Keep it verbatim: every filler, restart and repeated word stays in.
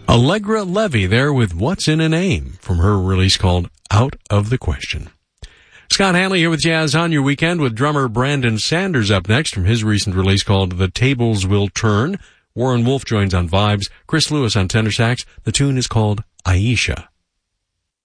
Allegra Levy there with What's in a Name from her release called Out of the Question. Scott Hanley here with Jazz on Your Weekend with drummer Brandon Sanders up next from his recent release called The Tables Will Turn. Warren Wolf joins on vibes, Chris Lewis on tenor sax. The tune is called Aisha.